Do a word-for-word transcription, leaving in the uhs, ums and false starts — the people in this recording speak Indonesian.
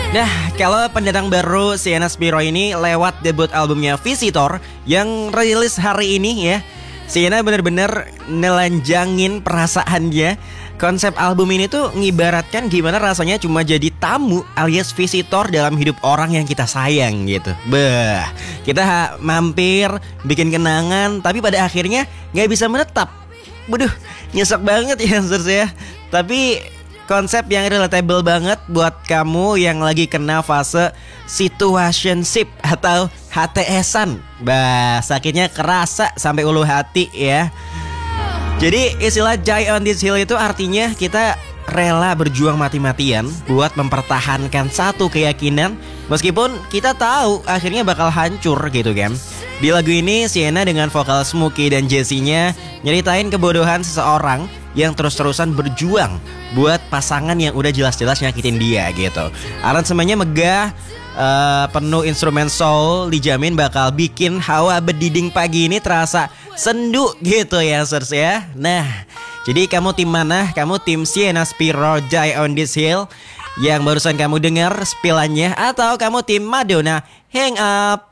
Nah, kalau pendatang baru Sienna Spiro ini lewat debut albumnya Visitor yang rilis hari ini ya, Sienna bener-bener nelanjangin perasaannya. Konsep album ini tuh ngibaratkan gimana rasanya cuma jadi tamu alias visitor dalam hidup orang yang kita sayang gitu. Beh, kita mampir, bikin kenangan, tapi pada akhirnya gak bisa menetap. Waduh, nyesek banget ya saya. Tapi konsep yang relatable banget buat kamu yang lagi kena fase situationship atau H T S-an. Bah, sakitnya kerasa sampai ulu hati ya. Jadi istilah die on this hill itu artinya kita rela berjuang mati-matian buat mempertahankan satu keyakinan meskipun kita tahu akhirnya bakal hancur gitu kan. Di lagu ini Sienna dengan vokal Smokey dan Jessie-nya nyeritain kebodohan seseorang yang terus-terusan berjuang buat pasangan yang udah jelas-jelas nyakitin dia gitu. Aransemennya megah, uh, penuh instrumen soul, dijamin bakal bikin hawa bediding pagi ini terasa sendu gitu ya Sirs ya. Nah, jadi kamu tim mana? Kamu tim Sienna Spiro Die on This Hill yang barusan kamu dengar spillannya, atau kamu tim Madonna Hang Up?